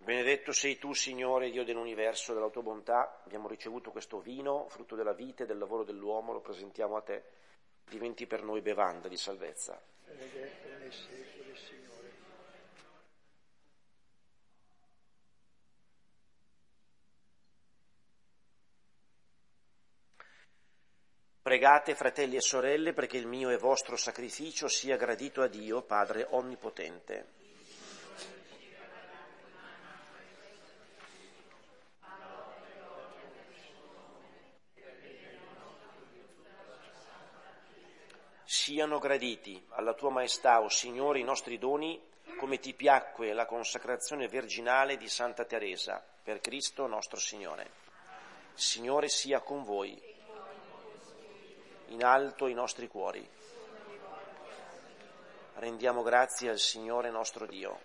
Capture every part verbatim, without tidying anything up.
Benedetto sei tu, Signore, Dio dell'universo, della tua bontà. Abbiamo ricevuto questo vino, frutto della vita e del lavoro dell'uomo, lo presentiamo a te. Diventi per noi bevanda di salvezza. Benedetto nei secoli, Signore. Pregate, fratelli e sorelle, perché il mio e vostro sacrificio sia gradito a Dio, Padre Onnipotente. Siano graditi alla tua maestà, o Signore, i nostri doni, come ti piacque la consacrazione virginale di Santa Teresa, per Cristo nostro Signore. Signore sia con voi, in alto i nostri cuori. Rendiamo grazie al Signore nostro Dio.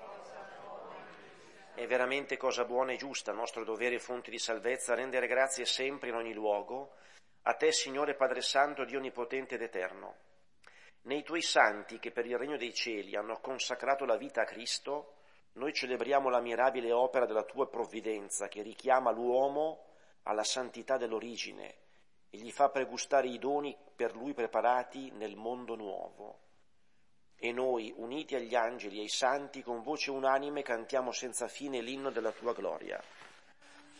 È veramente cosa buona e giusta, nostro dovere e fonte di salvezza, rendere grazie sempre in ogni luogo, a te, Signore Padre Santo, Dio Onnipotente ed Eterno. Nei tuoi santi che per il regno dei cieli hanno consacrato la vita a Cristo, noi celebriamo la mirabile opera della tua provvidenza che richiama l'uomo alla santità dell'origine e gli fa pregustare i doni per lui preparati nel mondo nuovo. E noi, uniti agli angeli e ai santi, con voce unanime cantiamo senza fine l'inno della tua gloria.